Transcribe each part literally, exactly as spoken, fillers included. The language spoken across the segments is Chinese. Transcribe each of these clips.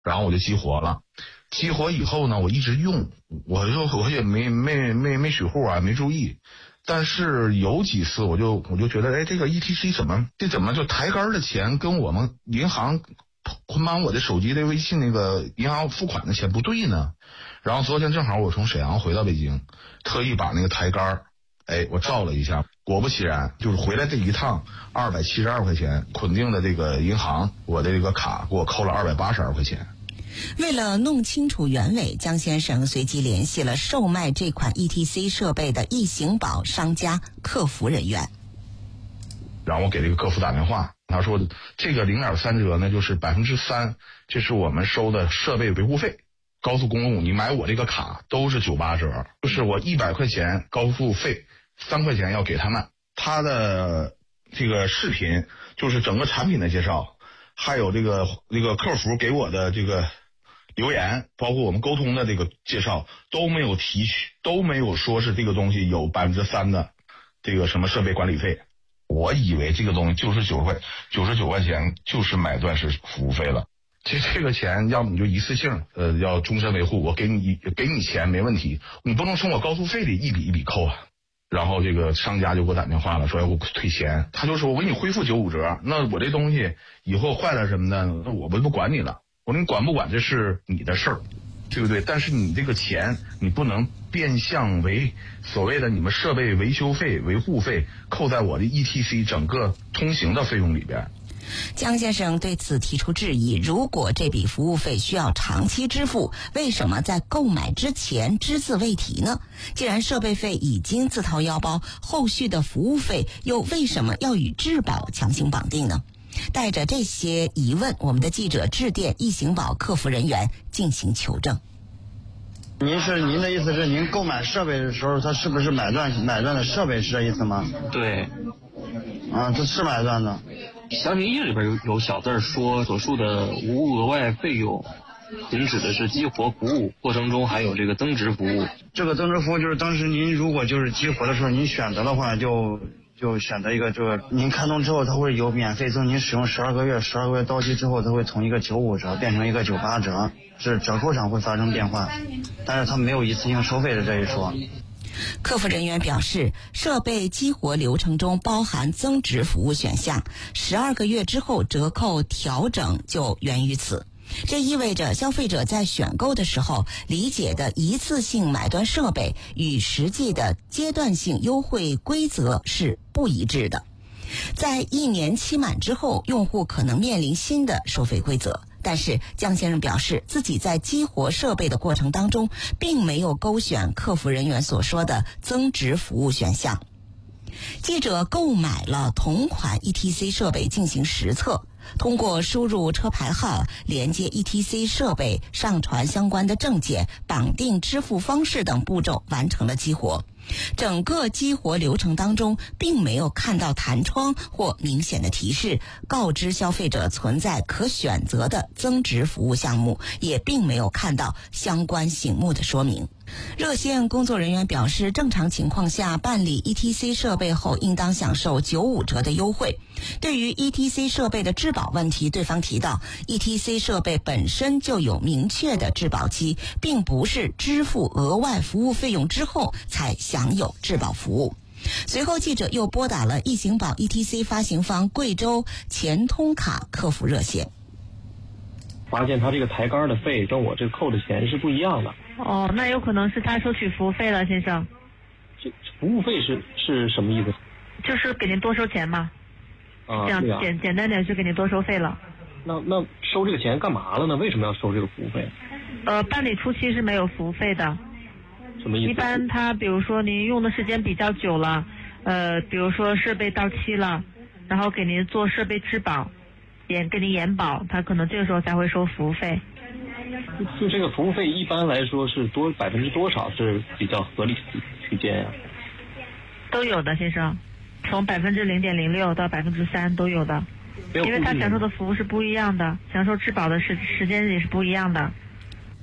然后我就激活了。激活以后呢，我一直用，我就我也没没没没水户啊，没注意。但是有几次我就我就觉得，哎，这个 E T C 怎么这怎么就抬杆的钱跟我们银行捆绑我的手机的微信那个银行付款的钱不对呢？然后昨天正好我从沈阳回到北京，特意把那个抬杆，哎，我照了一下，果不其然，就是回来这一趟二百七十二块钱，捆定的这个银行我的这个卡给我扣了二百八十二块钱。 为了弄清楚原委，江先生随即联系了售卖这款 E T C 设备的易行宝商家客服人员。 然后我给这个客服打电话，他说这个零点三折呢，就是百分之三，这是我们收的设备维护费。高速公路你买我这个卡都是九八折，就是我一百块钱高速费，三块钱要给他们。他的这个视频就是整个产品的介绍，还有这个这个客服给我的这个留言，包括我们沟通的这个介绍都没有提取，都没有说是这个东西有百分之三的这个什么设备管理费。我以为这个东西就是九十块九十九块钱就是买断式服务费了。这这个钱要么你就一次性呃要终身维护，我给你给你钱没问题，你不能从我高速费里一笔一笔扣啊。然后这个商家就给我打电话了，说要给我退钱，他就说我给你恢复九五折，那我这东西以后坏了什么的，那我不不管你了，我说你管不管这是你的事儿，对不对？但是你这个钱你不能变相为所谓的你们设备维修费、维护费扣在我的 E T C 整个通行的费用里边。 江先生对此提出质疑，如果这笔服务费需要长期支付，为什么在购买之前只字未提呢？既然设备费已经自掏腰包，后续的服务费又为什么要与质保强行绑定呢？带着这些疑问，我们的记者致电易行宝客服人员进行求证。 您是您的意思是您购买设备的时候，他是不是买断买断的设备是这意思吗？ 对， 啊，这是买断的。 详情页里边有有小字说，所述的无额外费用，仅指的是激活服务过程中还有这个增值服务。 这个增值服务就是当时您如果就是激活的时候，您选择的话就就选择一个这个，您开通之后它会有免费赠您使用十二个月，十二个月到期之后它会从一个九五折变成一个九八折，是折扣上会发生变化，但是它没有一次性收费的这一说。 客服人员表示，设备激活流程中包含增值服务选项，十二个月之后折扣调整就源于此。这意味着消费者在选购的时候理解的一次性买断设备与实际的阶段性优惠规则是不一致的。在一年期满之后，用户可能面临新的收费规则。但是江先生表示，自己在激活设备的过程当中，并没有勾选客服人员所说的增值服务选项。记者购买了同款 E T C 设备进行实测，通过输入车牌号、连接 E T C 设备、上传相关的证件、绑定支付方式等步骤完成了激活。整个激活流程当中并没有看到弹窗或明显的提示告知消费者存在可选择的增值服务项目，也并没有看到相关醒目的说明。热线工作人员表示，正常情况下办理 E T C 设备后应当享受九五折的优惠。对于 E T C 设备的质保问题，对方提到 E T C 设备本身就有明确的质保期，并不是支付额外服务费用之后才享有质保服务。随后记者又拨打了易行宝 E T C 发行方贵州钱通卡客服热线， 发现他这个抬杆的费跟我这个扣的钱是不一样的。 哦，那有可能是他收取服务费了，先生。 这服务费是是什么意思？ 就是给您多收钱嘛。 啊， 这样对啊、 简简单点是给您多收费了。 那那收这个钱干嘛了呢？为什么要收这个服务费？ 呃，办理初期是没有服务费的。 什么意思？ 一般他比如说您用的时间比较久了，呃，比如说设备到期了，然后给您做设备质保，延给您延保，他可能这个时候才会收服务费。 就这个服务费一般来说是多百分之多少是比较合理区间呀？ 都有的，先生，从百分之零点零六到百分之三都有的，因为他享受的服务是不一样的，享受质保的时时间也是不一样的。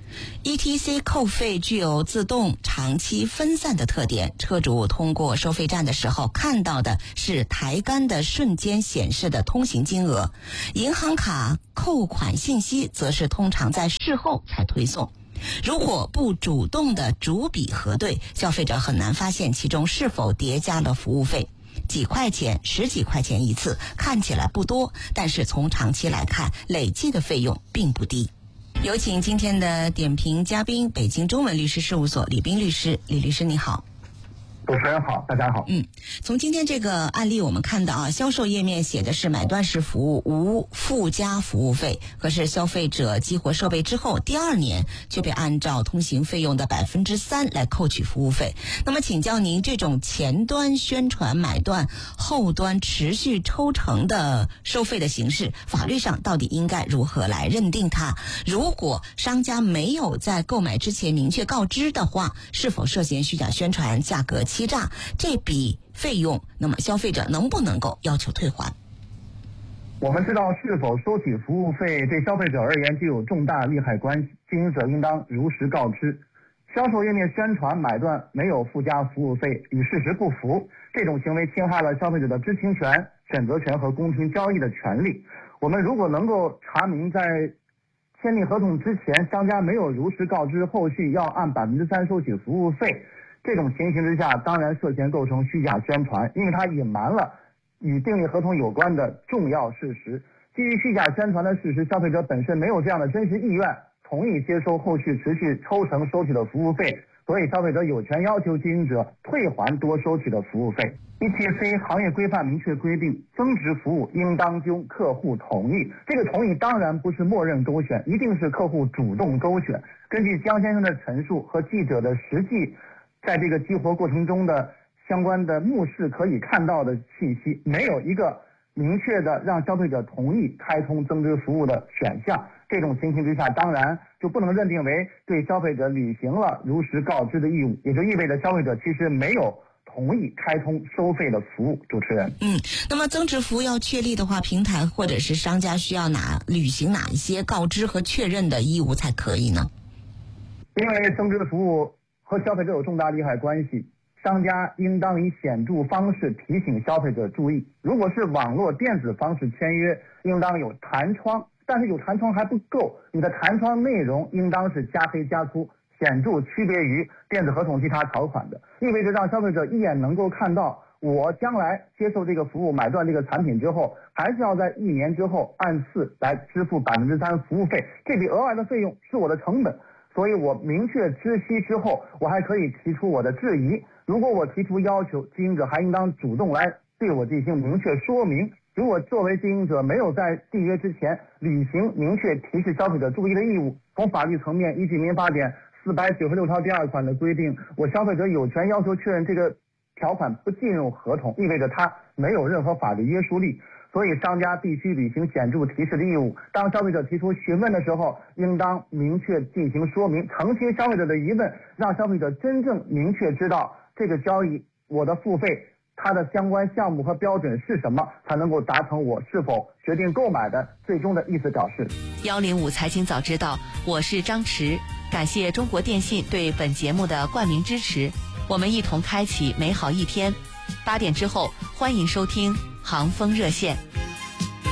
E T C 扣费具有自动、长期分散的特点，车主通过收费站的时候看到的是台杆的瞬间显示的通行金额，银行卡扣款信息则是通常在事后才推送。如果不主动的逐笔核对，消费者很难发现其中是否叠加了服务费。几块钱、十几块钱一次，看起来不多，但是从长期来看，累计的费用并不低。有请今天的点评嘉宾，北京中文律师事务所李斌律师。李律师你好。 主持人好，大家好。 嗯，从今天这个案例我们看到啊，销售页面写的是买断式服务无附加服务费，可是消费者激活设备之后，第二年却被按照通行费用的百分之三来扣取服务费。那么请教您，这种前端宣传买断，后端持续抽成的收费的形式，法律上到底应该如何来认定它？如果商家没有在购买之前明确告知的话，是否涉嫌虚假宣传、价格欺诈？这笔费用，那么消费者能不能够要求退还？ 我们知道，是否收取服务费对消费者而言具有重大利害关系，经营者应当如实告知。销售页面宣传买断没有附加服务费，与事实不符，这种行为侵害了消费者的知情权、选择权和公平交易的权利。我们如果能够查明在签订合同之前，商家没有如实告知后续要按百分之三收取服务费，这种情形之下，当然涉嫌构成虚假宣传，因为它隐瞒了与订立合同有关的重要事实。基于虚假宣传的事实，消费者本身没有这样的真实意愿，同意接收后续持续抽成收取的服务费，所以消费者有权要求经营者退还多收取的服务费。E T C 行业规范明确规定，增值服务应当经客户同意。这个同意当然不是默认勾选，一定是客户主动勾选。根据江先生的陈述和记者的实际在这个激活过程中的相关的目视可以看到的信息，没有一个明确的让消费者同意开通增值服务的选项。这种情形之下，当然就不能认定为对消费者履行了如实告知的义务，也就意味着消费者其实没有同意开通收费的服务。主持人， 嗯，那么增值服务要确立的话，平台或者是商家需要哪履行哪一些告知和确认的义务才可以呢？ 因为增值服务和消费者有重大利害关系，商家应当以显著方式提醒消费者注意。如果是网络电子方式签约，应当有弹窗，但是有弹窗还不够，你的弹窗内容应当是加黑加粗，显著区别于电子合同其他条款的，意味着让消费者一眼能够看到，我将来接受这个服务买断这个产品之后，还是要在一年之后按次来支付百分之三服务费，这笔额外的费用是我的成本。所以我明确知悉之后，我还可以提出我的质疑。如果我提出要求，经营者还应当主动来对我进行明确说明。如果作为经营者没有在缔约之前履行明确提示消费者注意的义务，从法律层面依据民法典四百九十六条第二款的规定，我消费者有权要求确认这个条款不进入合同，意味着它没有任何法律约束力。所以商家必须履行显著提示的义务，当消费者提出询问的时候，应当明确进行说明，澄清消费者的疑问，让消费者真正明确知道这个交易我的付费它的相关项目和标准是什么，才能够达成我是否决定购买的最终的意思表示。 幺零五财经早知道，我是张驰，感谢中国电信对本节目的冠名支持，我们一同开启美好一天。八点之后，欢迎收听航风热线。